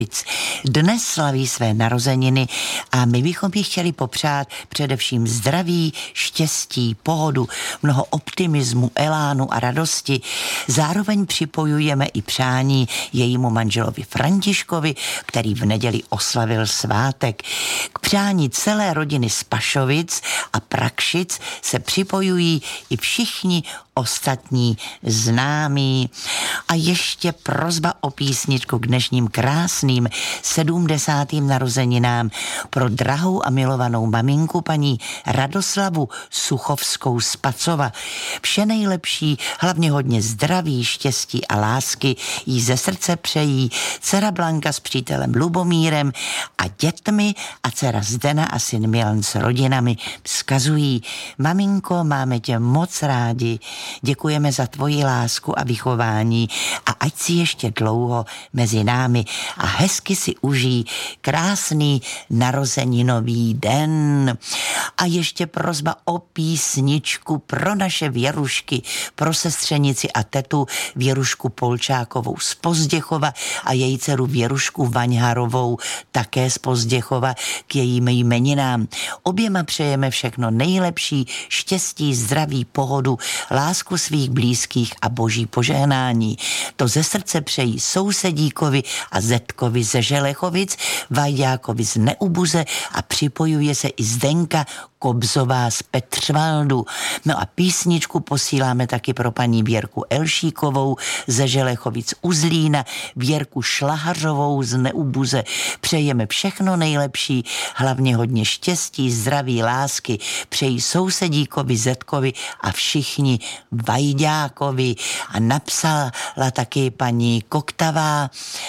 Dnes slaví své narozeniny a my bychom jí chtěli popřát především zdraví, štěstí, pohodu, mnoho optimismu, elánu a radosti. Zároveň připojujeme i přání jejímu manželovi Františkovi, který v neděli oslavil svátek. K přání celé rodiny z Pašovic a Prakšic se připojují i všichni ostatní známí. A ještě prosba o písničku k dnešním krásným 70. narozeninám pro drahou a milovanou maminku paní Radoslavu Suchovskou z Pacova. Vše nejlepší, hlavně hodně zdraví, štěstí a lásky jí ze srdce přejí dcera Blanka s přítelem Lubomírem a dětmi a dcera Zdena a syn Milan s rodinami vzkazují: maminko, máme tě moc rádi, děkujeme za tvoji lásku a vychování a ať si ještě dlouho mezi námi a hezky si užij krásný narozeninový den. A ještě prosba o písničku pro naše Věrušky, pro sestřenici a tetu Věrušku Polčákovou z Pozděchova a její dceru Věrušku Vaňharovou také z Pozděchova k jejím jmeninám. Oběma přejeme všechno nejlepší, štěstí, zdraví, pohodu, lásku svých blízkých a boží požehnání. To ze srdce přejí sousedíkovi a Zetkovi ze Želechovic, Vajďákovi z Neubuze a připojuje se i Zdenka Kobzová z Petřvaldu. No a písničku posíláme taky pro paní Věrku Elšíkovou ze Želechovic u Zlína, Věrku Šlahařovou z Neubuze. Přejeme všechno nejlepší, hlavně hodně štěstí, zdraví, lásky. Přejí sousedíkovi Zetkovi a všichni Vajďákovi. A napsala taky paní Koktavá,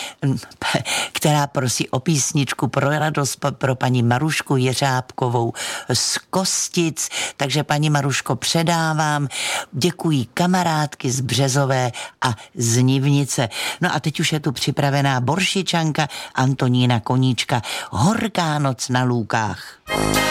která prosí o písničku pro radost pro paní Marušku Jeřábkovou z Kostic, takže paní Maruško předávám, děkuji kamarádky z Březové a z Nivnice. No a teď už je tu připravená boršičanka Antonína Koníčka, Horká noc na lůkách.